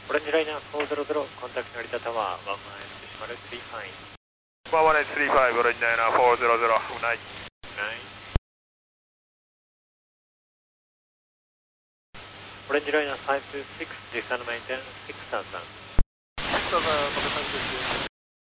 オレンジライナー400、コンタクト成田タワー、11835。 11835、オレンジライナー400、ナイス。 オレンジライナー526、実際のメインテン、6000。 6000、